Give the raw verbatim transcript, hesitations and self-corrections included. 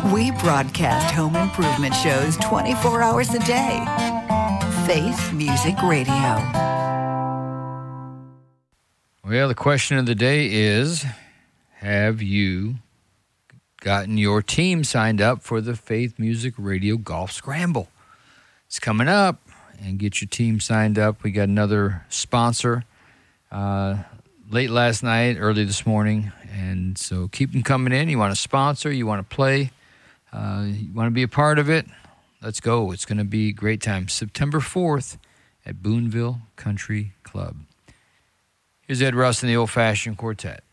We broadcast home improvement shows twenty-four hours a day. Faith Music Radio. Well, the question of the day is, have you gotten your team signed up for the Faith Music Radio Golf Scramble? It's coming up, and get your team signed up. We got another sponsor uh, late last night, early this morning, and so keep them coming in. You want to sponsor, you want to play, uh, you want to be a part of it, let's go. It's going to be a great time. September fourth at Boonville Country Club. Here's Ed Russ and the Old Fashioned Quartet.